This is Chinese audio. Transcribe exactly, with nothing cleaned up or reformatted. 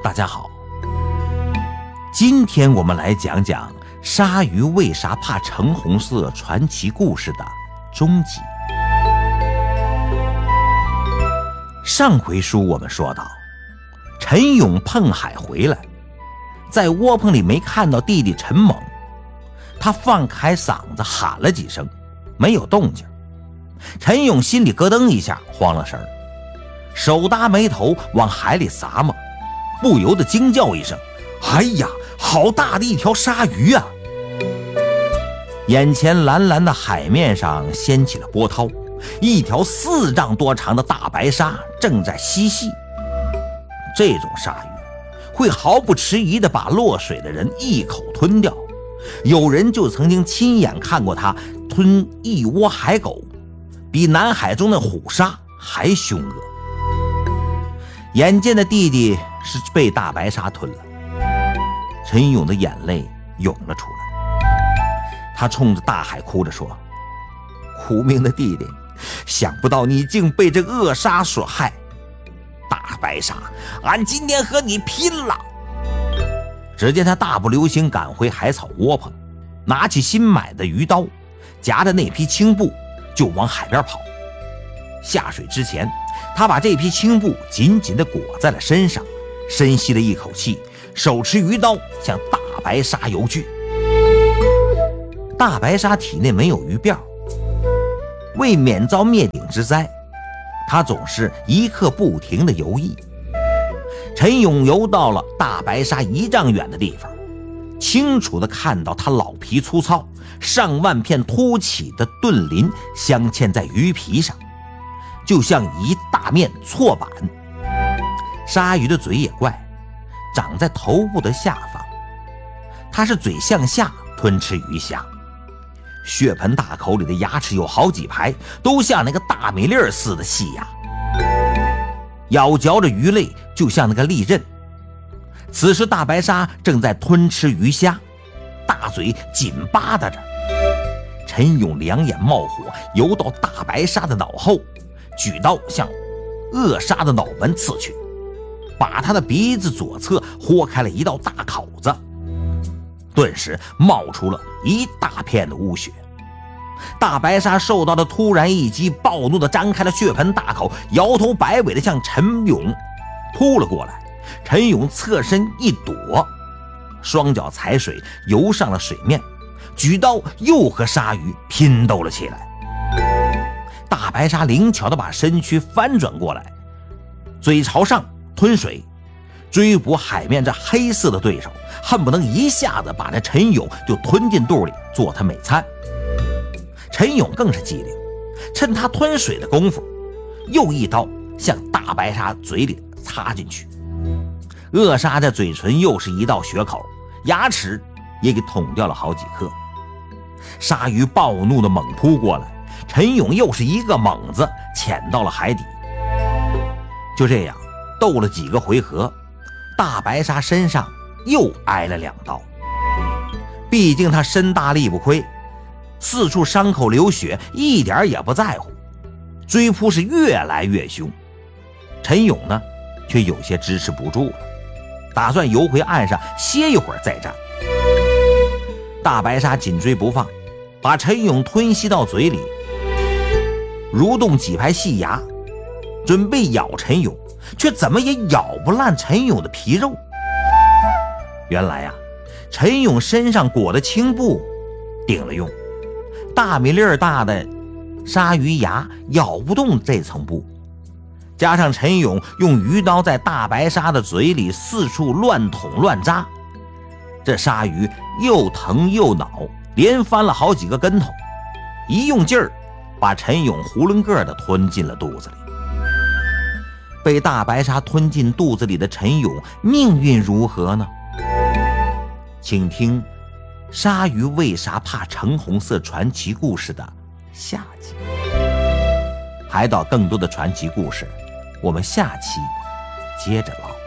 大家好，今天我们来讲讲鲨鱼为啥怕橙红色传奇故事的终集。上回书我们说到，陈勇碰海回来，在窝棚里没看到弟弟陈猛，他放开嗓子喊了几声，没有动静。陈勇心里咯噔一下，慌了神儿，手搭眉头往海里撒嘛，不由得惊叫一声：哎呀，好大的一条鲨鱼啊！眼前蓝蓝的海面上掀起了波涛，一条四丈多长的大白鲨正在嬉戏。这种鲨鱼会毫不迟疑地把落水的人一口吞掉，有人就曾经亲眼看过它吞一窝海狗，比南海中的虎鲨还凶恶。眼见的弟弟是被大白鲨吞了，陈勇的眼泪涌了出来，他冲着大海哭着说：苦命的弟弟，想不到你竟被这恶鲨所害，大白鲨，俺今天和你拼了！只见他大步流星赶回海草窝棚，拿起新买的鱼刀，夹着那批青布就往海边跑。下水之前，他把这批青布紧紧地裹在了身上，深吸了一口气，手持鱼刀向大白鲨游去。大白鲨体内没有鱼鳔，为免遭灭顶之灾，他总是一刻不停地游弋。陈勇游到了大白鲨一丈远的地方，清楚地看到它老皮粗糙，上万片凸起的盾鳞镶嵌在鱼皮上，就像一大面错板。鲨鱼的嘴也怪，长在头部的下方，它是嘴向下吞吃鱼虾，血盆大口里的牙齿有好几排，都像那个大美粒似的细牙，咬嚼着鱼类就像那个利刃。此时大白鲨正在吞吃鱼虾，大嘴紧巴搭着。陈勇两眼冒火，游到大白鲨的脑后，举刀向恶鲨的脑门刺去，把他的鼻子左侧豁开了一道大口子，顿时冒出了一大片的污血。大白鲨受到了突然一击，暴怒地张开了血盆大口，摇头摆尾地向陈勇扑了过来。陈勇侧身一躲，双脚踩水游上了水面，举刀又和鲨鱼拼斗了起来。大白鲨灵巧地把身躯翻转过来，嘴朝上吞水，追捕海面这黑色的对手，恨不能一下子把这陈勇就吞进肚里做他美餐。陈勇更是机灵，趁他吞水的功夫，又一刀向大白鲨嘴里插进去。恶鲨的嘴唇又是一道血口，牙齿也给捅掉了好几颗。鲨鱼暴怒地猛扑过来，陈勇又是一个猛子潜到了海底。就这样斗了几个回合，大白鲨身上又挨了两刀。毕竟他身大力不亏，四处伤口流血，一点也不在乎，追扑是越来越凶。陈勇呢，却有些支持不住了，打算游回岸上歇一会儿再战。大白鲨紧追不放，把陈勇吞吸到嘴里，蠕动几排细牙，准备咬陈勇，却怎么也咬不烂陈勇的皮肉。原来啊，陈勇身上裹的青布顶了用，大米粒儿大的鲨鱼牙咬不动这层布，加上陈勇用鱼刀在大白鲨的嘴里四处乱捅乱扎，这鲨鱼又疼又恼，连翻了好几个跟头，一用劲儿把陈勇囫囵个的吞进了肚子里。被大白鲨吞进肚子里的陈勇命运如何呢？请听鲨鱼为啥怕橙红色传奇故事的下集。海岛更多的传奇故事，我们下期接着唠。